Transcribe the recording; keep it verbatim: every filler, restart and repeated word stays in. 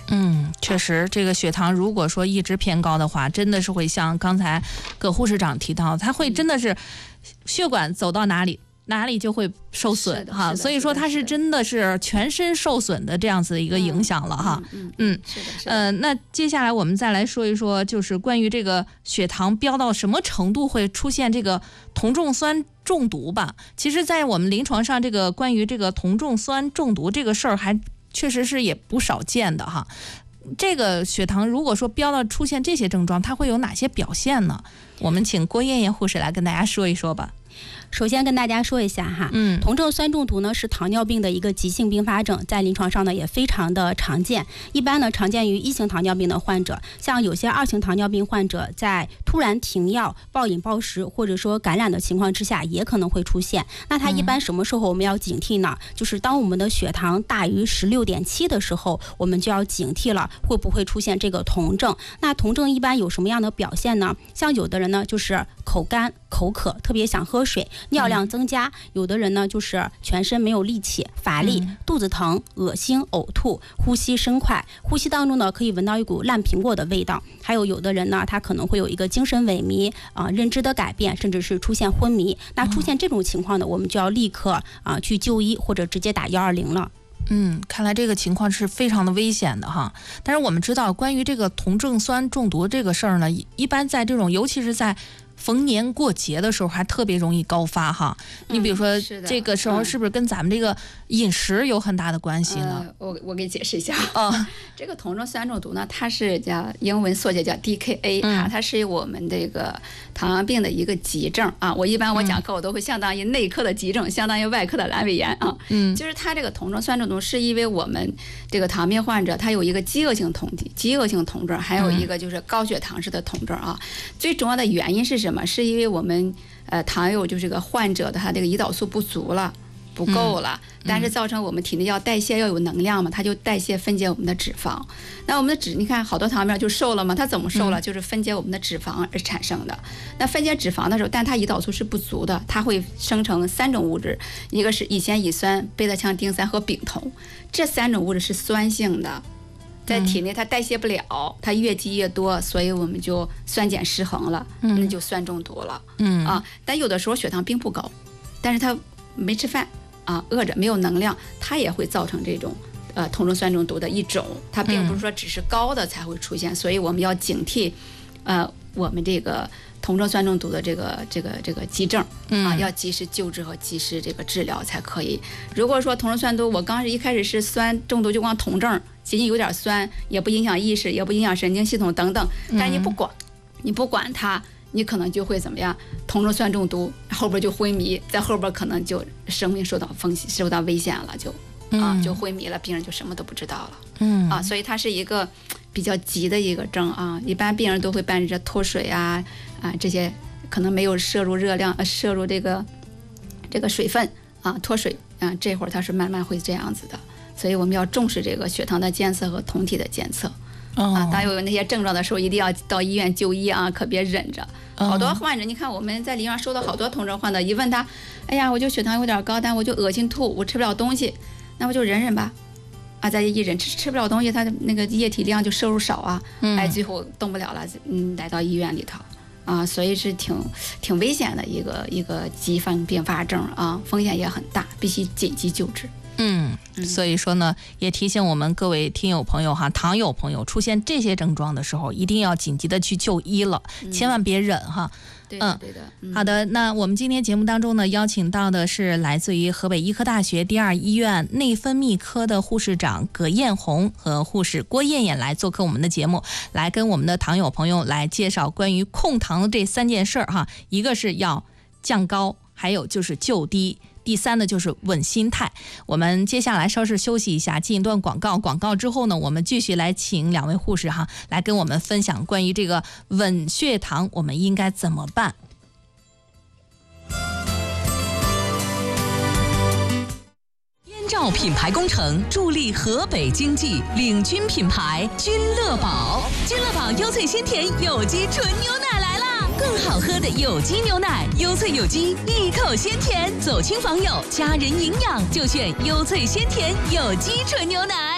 嗯，确实，这个血糖如果说一直偏高的话，真的是会像刚才葛护士长提到，它会真的是血管走到哪里哪里就会受损哈，所以说它是真的是全身受损的这样子的一个影响了哈。 嗯嗯， 是的，是的。 呃，那接下来我们再来说一说，就是关于这个血糖飙到什么程度会出现这个酮重酸中毒吧。其实，在我们临床上，这个关于这个酮重酸中毒这个事儿，还确实是也不少见的哈。这个血糖如果说飙到出现这些症状，它会有哪些表现呢？我们请郭艳艳护士来跟大家说一说吧。 首先跟大家说一下哈， 嗯， 酮症酸中毒呢是糖尿病的一个急性并发症，在临床上呢也非常的常见。一般呢常见于一型糖尿病的患者，像有些二型糖尿病患者在突然停药、暴饮暴食或者说感染的情况之下，也可能会出现。那它一般什么时候我们要警惕呢？嗯、就是当我们的血糖大于十六点七的时候，我们就要警惕了，会不会出现这个酮症？那酮症一般有什么样的表现呢？像有的人呢就是口干、口渴，特别想喝水。尿量增加，有的人呢就是全身没有力气、乏力、嗯、肚子疼、恶心、呕吐、呼吸声快，呼吸当中呢可以闻到一股烂苹果的味道。还有有的人呢，他可能会有一个精神萎靡啊、呃、认知的改变，甚至是出现昏迷。那出现这种情况呢，我们就要立刻啊、呃、去就医或者直接打一二零了。 嗯，看来这个情况是非常的危险的哈。但是我们知道，关于这个酮症酸中毒这个事儿呢，一般在这种，尤其是在逢年过节的时候还特别容易高发哈。你比如说、嗯、这个时候是不是跟咱们这个饮食有很大的关系呢？ 呃、我我给你解释一下啊、哦， 这个酮症酸中毒呢，它是叫英文缩写叫 D K A 啊、嗯，它是我们这个糖尿病的一个急症啊。我一般我讲课我都会相当于内科的急症，嗯、相当于外科的阑尾炎啊。嗯，就是它这个酮症酸中毒是因为我们这个糖尿病患者他有一个饥饿性酮体、饥饿性酮症，还有一个就是高血糖式的酮症啊。嗯、最重要的原因是什么？什么？是因为我们呃糖有就是个患者的他这个胰岛素不足了，不够了，嗯、但是造成我们体内要代谢要有能量嘛，它就代谢分解我们的脂肪。那我们的脂，你看好多糖尿病就瘦了嘛，它怎么瘦了？嗯、就是分解我们的脂肪而产生的。那分解脂肪的时候，但它胰岛素是不足的，它会生成三种物质，一个是乙酰乙酸、贝塔羟丁三和丙酮，这三种物质是酸性的。在体内它代谢不了，它越积越多，所以我们就酸碱失衡了，嗯、那就酸中毒了。嗯啊，但有的时候血糖并不高，但是他没吃饭啊，饿着没有能量，它也会造成这种呃酮症酸中毒的一种。它并不是说只是高的才会出现，嗯、所以我们要警惕，呃，我们这个酮症酸中毒的这个这个这个急症啊，要及时救治和及时这个治疗才可以。如果说酮症酸中毒，我刚是一开始是酸中毒，就光酮症。仅仅有点酸，也不影响意识，也不影响神经系统等等，但是你不管，嗯、你不管它，你可能就会怎么样？酮症酸中毒，后边就昏迷，在后边可能就生命受到风险、受到危险了，就、嗯、啊就昏迷了，病人就什么都不知道了。嗯啊，所以它是一个比较急的一个症啊。一般病人都会伴着脱水啊啊这些，可能没有摄入热量，呃摄入这个这个水分啊脱水啊，这会儿它是慢慢会这样子的。所以我们要重视这个血糖的监测和酮体的监测，哦、啊，当有那些症状的时候，一定要到医院就医啊，可别忍着。哦、好多患者，你看我们在临床收到好多酮症患者，一问他，哎呀，我就血糖有点高，但我就恶心吐，我吃不了东西，那我就忍忍吧，啊，再一忍吃吃不了东西，他的那个液体量就摄入少啊，嗯、哎，最后动不了了，嗯，来到医院里头。啊，所以是挺挺危险的一个一个急性并发症啊，风险也很大，必须紧急救治。 嗯，所以说呢，也提醒我们各位听友朋友哈，糖友朋友出现这些症状的时候，一定要紧急的去就医了，嗯、千万别忍哈。 对的，对的。 嗯，好的，那我们今天节目当中呢，邀请到的是来自于河北医科大学第二医院内分泌科的护士长葛艳红和护士郭艳艳来做客我们的节目，来跟我们的糖友朋友来介绍关于控糖的这三件事儿哈，一个是要降高，还有就是就低。第三呢，就是稳心态。我们接下来稍事休息一下，进一段广告。广告之后呢，我们继续来请两位护士哈，来跟我们分享关于这个稳血糖，我们应该怎么办？ 燕赵品牌工程助力河北经济，领军品牌君乐宝。君乐宝优萃鲜甜有机纯牛奶来啦！更好喝的有机牛奶，优萃有机，一口鲜甜，走亲访友，家人营养就选优萃鲜甜有机纯牛奶。